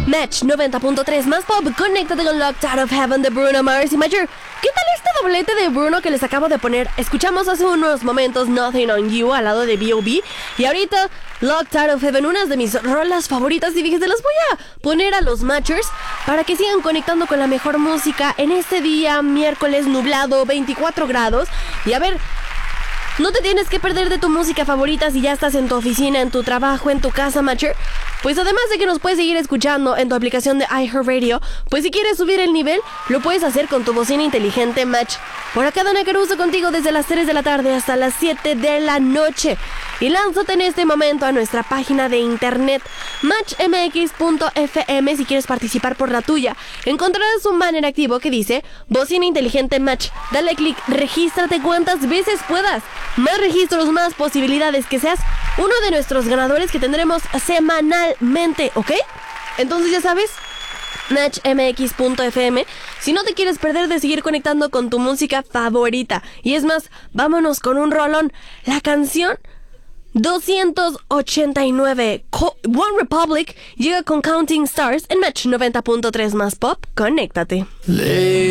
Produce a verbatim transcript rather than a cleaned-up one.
Match noventa punto tres más pop, conéctate con Locked Out of Heaven de Bruno Mars y Major. ¿Qué tal este doblete de Bruno que les acabo de poner? Escuchamos hace unos momentos Nothing on You al lado de B O B y ahorita Locked Out of Heaven, unas de mis rolas favoritas, y fíjense, las voy a poner a los Matchers para que sigan conectando con la mejor música en este día miércoles nublado, veinticuatro grados. Y a ver, no te tienes que perder de tu música favorita si ya estás en tu oficina, en tu trabajo, en tu casa, Matcher. Pues además de que nos puedes seguir escuchando en tu aplicación de iHeartRadio, pues si quieres subir el nivel, lo puedes hacer con tu bocina inteligente Match. Por acá Dana Caruso contigo desde las tres de la tarde hasta las siete de la noche. Y lánzate en este momento a nuestra página de internet match m x punto f m si quieres participar por la tuya. Encontrarás un banner activo que dice Bocina Inteligente Match. Dale clic, regístrate cuantas veces puedas. Más registros, más posibilidades que seas uno de nuestros ganadores que tendremos semanalmente, ¿ok? Entonces ya sabes, match m x punto f m si no te quieres perder de seguir conectando con tu música favorita. Y es más, vámonos con un rolón. La canción doscientos ochenta y nueve, One Republic, llega con Counting Stars en Match noventa punto tres más pop. Conéctate.